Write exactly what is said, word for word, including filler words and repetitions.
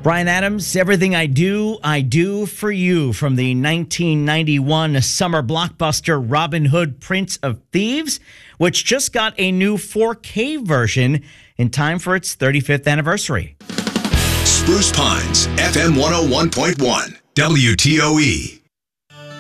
Bryan Adams, Everything I Do, I Do for You, from the nineteen ninety-one summer blockbuster Robin Hood, Prince of Thieves, which just got a new four K version in time for its thirty-fifth anniversary. Spruce Pines, F M one oh one point one, W T O E.